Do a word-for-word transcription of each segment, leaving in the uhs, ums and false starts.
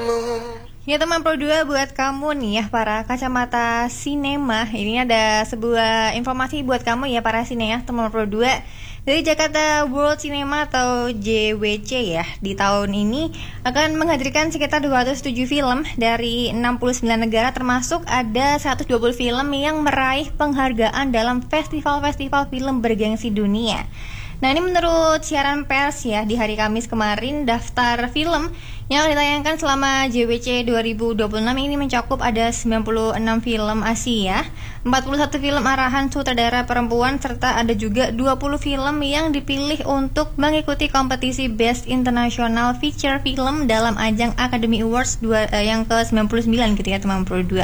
Ya teman Pro dua, buat kamu nih ya para kacamata sinema, ini ada sebuah informasi buat kamu ya para sineas teman Pro dua. Dari Jakarta World Cinema atau J W C ya, di tahun ini akan menghadirkan sekitar dua ratus tujuh film dari enam puluh sembilan negara, termasuk ada seratus dua puluh film yang meraih penghargaan dalam festival-festival film bergengsi dunia. Nah, ini menurut siaran pers ya di hari Kamis kemarin, daftar film yang ditayangkan selama J W C dua ribu dua puluh enam ini mencakup ada sembilan puluh enam film Asia, empat puluh satu film arahan sutradara perempuan, serta ada juga dua puluh film yang dipilih untuk mengikuti kompetisi Best International Feature Film dalam ajang Academy Awards dua, eh, yang ke sembilan puluh sembilan gitu ya teman Pro dua.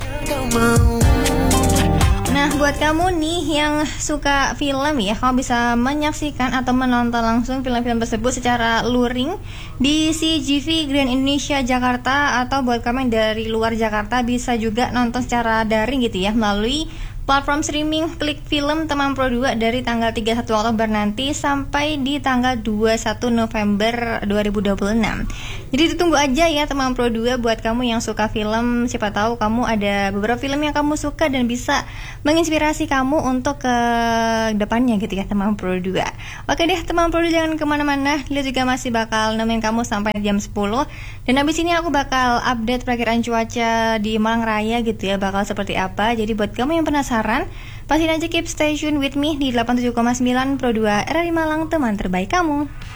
Nah, buat kamu nih yang suka film ya, kamu bisa menyaksikan atau menonton langsung film-film tersebut secara luring di C G V Grand Indonesia Jakarta, atau buat kamu yang dari luar Jakarta bisa juga nonton secara daring gitu ya melalui platform streaming Klik Film teman Pro dua dari tanggal tiga puluh satu Oktober nanti sampai di tanggal dua puluh satu November dua ribu dua puluh enam. Jadi ditunggu aja ya teman Pro dua buat kamu yang suka film. Siapa tahu kamu ada beberapa film yang kamu suka dan bisa menginspirasi kamu untuk ke depannya gitu ya teman Pro dua. Oke deh teman Pro dua, jangan kemana-mana, Lila juga masih bakal nemenin kamu sampai jam sepuluh. Dan habis ini aku bakal update perakiraan cuaca di Malang Raya gitu ya, bakal seperti apa. Jadi buat kamu yang penasaran, pastiin aja keep stay tune with me di delapan puluh tujuh koma sembilan Pro dua R R I Malang, teman terbaik kamu.